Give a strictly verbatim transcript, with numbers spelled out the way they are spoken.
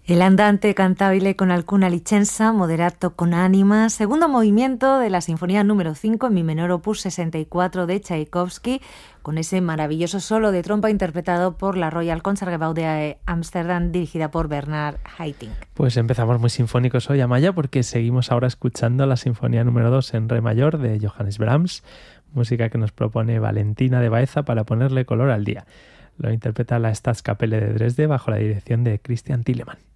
El andante cantabile con alcuna licenza, moderato con anima, segundo movimiento de la Sinfonía número cinco en mi menor opus sesenta y cuatro de Tchaikovsky, con ese maravilloso solo de trompa interpretado por la Royal Concertgebouw de Ámsterdam, dirigida por Bernard Haitink. Pues empezamos muy sinfónicos hoy, Amaya, porque seguimos ahora escuchando la Sinfonía número dos en re mayor de Johannes Brahms, música que nos propone Valentina de Baeza para ponerle color al día. Lo interpreta la Staatskapelle de Dresde bajo la dirección de Christian Thielemann.